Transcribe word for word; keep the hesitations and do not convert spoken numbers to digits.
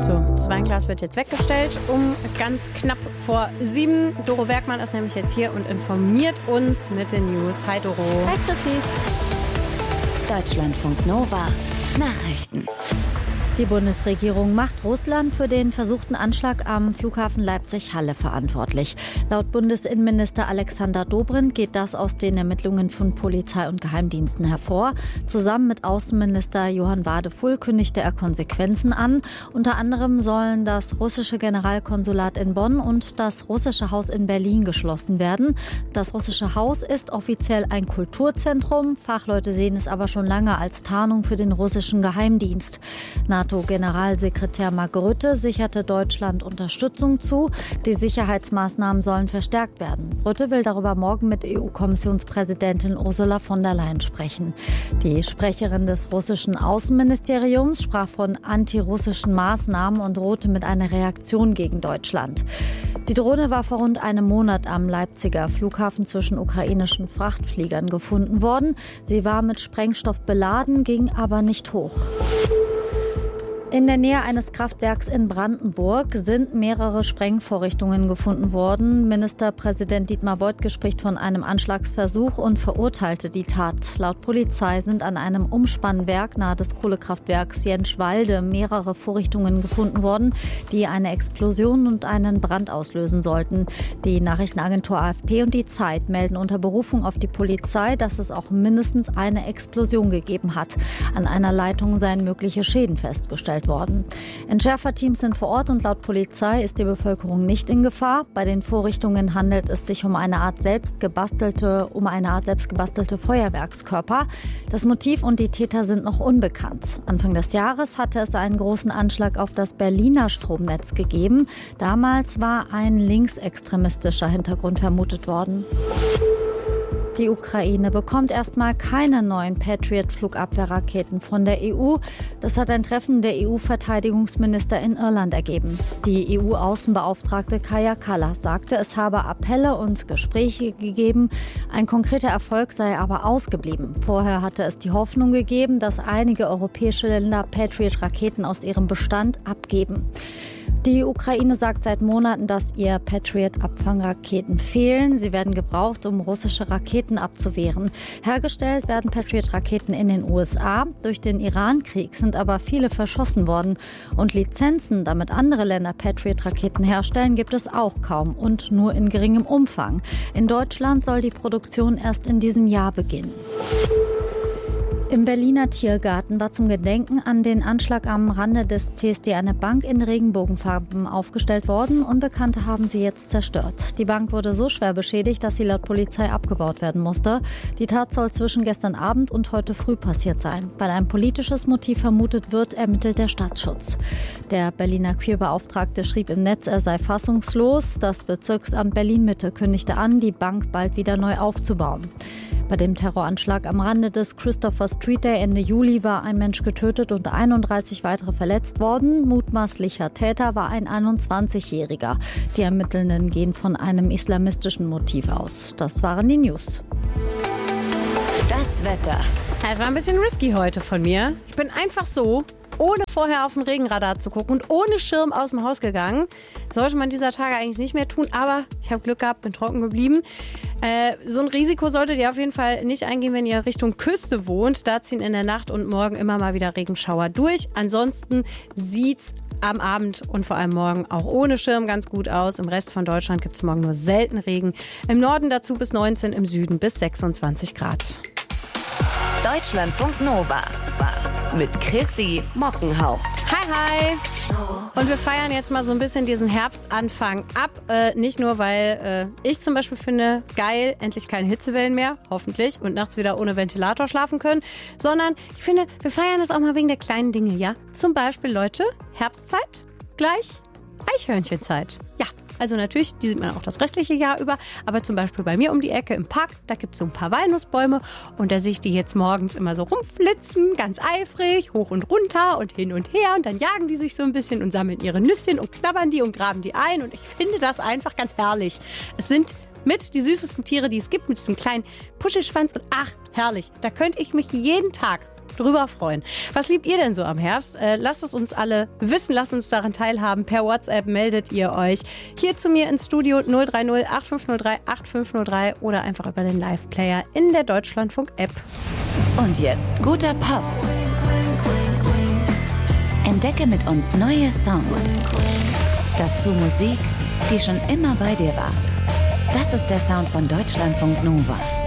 So, das Weinglas wird jetzt weggestellt um ganz knapp vor sieben. Doro Werkmann ist nämlich jetzt hier und informiert uns mit den News. Hi Doro. Hi Chrissy. Deutschlandfunk Nova. Nachrichten. Die Bundesregierung macht Russland für den versuchten Anschlag am Flughafen Leipzig-Halle verantwortlich. Laut Bundesinnenminister Alexander Dobrindt geht das aus den Ermittlungen von Polizei und Geheimdiensten hervor. Zusammen mit Außenminister Johann Wadefull kündigte er Konsequenzen an. Unter anderem sollen das russische Generalkonsulat in Bonn und das russische Haus in Berlin geschlossen werden. Das russische Haus ist offiziell ein Kulturzentrum. Fachleute sehen es aber schon lange als Tarnung für den russischen Geheimdienst. NATO-Generalsekretär Mark Rutte sicherte Deutschland Unterstützung zu. Die Sicherheitsmaßnahmen sollen verstärkt werden. Rutte will darüber morgen mit E U-Kommissionspräsidentin Ursula von der Leyen sprechen. Die Sprecherin des russischen Außenministeriums sprach von antirussischen Maßnahmen und drohte mit einer Reaktion gegen Deutschland. Die Drohne war vor rund einem Monat am Leipziger Flughafen zwischen ukrainischen Frachtfliegern gefunden worden. Sie war mit Sprengstoff beladen, ging aber nicht hoch. In der Nähe eines Kraftwerks in Brandenburg sind mehrere Sprengvorrichtungen gefunden worden. Ministerpräsident Dietmar Woidke spricht von einem Anschlagsversuch und verurteilte die Tat. Laut Polizei sind an einem Umspannwerk nahe des Kohlekraftwerks Jenschwalde mehrere Vorrichtungen gefunden worden, die eine Explosion und einen Brand auslösen sollten. Die Nachrichtenagentur A F P und die Zeit melden unter Berufung auf die Polizei, dass es auch mindestens eine Explosion gegeben hat. An einer Leitung seien mögliche Schäden festgestellt worden. Entschärferteams sind vor Ort und laut Polizei ist die Bevölkerung nicht in Gefahr. Bei den Vorrichtungen handelt es sich um eine Art selbstgebastelte, um eine Art selbstgebastelte Feuerwerkskörper. Das Motiv und die Täter sind noch unbekannt. Anfang des Jahres hatte es einen großen Anschlag auf das Berliner Stromnetz gegeben. Damals war ein linksextremistischer Hintergrund vermutet worden. Die Ukraine bekommt erstmal keine neuen Patriot-Flugabwehrraketen von der E U. Das hat ein Treffen der E U-Verteidigungsminister in Irland ergeben. Die E U-Außenbeauftragte Kaja Kallas sagte, es habe Appelle und Gespräche gegeben. Ein konkreter Erfolg sei aber ausgeblieben. Vorher hatte es die Hoffnung gegeben, dass einige europäische Länder Patriot-Raketen aus ihrem Bestand abgeben. Die Ukraine sagt seit Monaten, dass ihr Patriot-Abfangraketen fehlen. Sie werden gebraucht, um russische Raketen abzuwehren. Hergestellt werden Patriot-Raketen in den U S A. Durch den Iran-Krieg sind aber viele verschossen worden. Und Lizenzen, damit andere Länder Patriot-Raketen herstellen, gibt es auch kaum und nur in geringem Umfang. In Deutschland soll die Produktion erst in diesem Jahr beginnen. Im Berliner Tiergarten war zum Gedenken an den Anschlag am Rande des C S D eine Bank in Regenbogenfarben aufgestellt worden. Unbekannte haben sie jetzt zerstört. Die Bank wurde so schwer beschädigt, dass sie laut Polizei abgebaut werden musste. Die Tat soll zwischen gestern Abend und heute früh passiert sein. Weil ein politisches Motiv vermutet wird, ermittelt der Staatsschutz. Der Berliner Queerbeauftragte schrieb im Netz, er sei fassungslos. Das Bezirksamt Berlin-Mitte kündigte an, die Bank bald wieder neu aufzubauen. Bei dem Terroranschlag am Rande des Christopher Street Day Ende Juli war ein Mensch getötet und einunddreißig weitere verletzt worden. Mutmaßlicher Täter war ein einundzwanzigjähriger. Die Ermittelnden gehen von einem islamistischen Motiv aus. Das waren die News. Das Wetter. Ja, es war ein bisschen risky heute von mir. Ich bin einfach so, ohne vorher auf den Regenradar zu gucken und ohne Schirm aus dem Haus gegangen. Sollte man dieser Tage eigentlich nicht mehr tun, aber ich habe Glück gehabt, bin trocken geblieben. Äh, so ein Risiko solltet ihr auf jeden Fall nicht eingehen, wenn ihr Richtung Küste wohnt. Da ziehen in der Nacht und morgen immer mal wieder Regenschauer durch. Ansonsten sieht's am Abend und vor allem morgen auch ohne Schirm ganz gut aus. Im Rest von Deutschland gibt es morgen nur selten Regen. Im Norden dazu bis neunzehn, im Süden bis sechsundzwanzig Grad. Deutschlandfunk Nova mit Chrissy Mockenhaupt. Hi, hi. Und wir feiern jetzt mal so ein bisschen diesen Herbstanfang ab. Äh, nicht nur, weil äh, ich zum Beispiel finde, geil, endlich keine Hitzewellen mehr, hoffentlich, und nachts wieder ohne Ventilator schlafen können, sondern ich finde, wir feiern das auch mal wegen der kleinen Dinge, ja? Zum Beispiel, Leute, Herbstzeit gleich Eichhörnchenzeit. Ja. Also natürlich, die sieht man auch das restliche Jahr über. Aber zum Beispiel bei mir um die Ecke im Park, da gibt es so ein paar Walnussbäume. Und da sehe ich die jetzt morgens immer so rumflitzen, ganz eifrig, hoch und runter und hin und her. Und dann jagen die sich so ein bisschen und sammeln ihre Nüsschen und knabbern die und graben die ein. Und ich finde das einfach ganz herrlich. Es sind mit die süßesten Tiere, die es gibt, mit diesem kleinen Puschelschwanz. Und ach, herrlich. Da könnte ich mich jeden Tag drüber freuen. Was liebt ihr denn so am Herbst? Äh, lasst es uns alle wissen, lasst uns daran teilhaben. Per WhatsApp meldet ihr euch hier zu mir ins Studio null drei null acht fünf null drei acht fünf null drei oder einfach über den Live-Player in der Deutschlandfunk-App. Und jetzt guter Pop. Entdecke mit uns neue Songs. Dazu Musik, die schon immer bei dir war. Das ist der Sound von Deutschlandfunk Nova.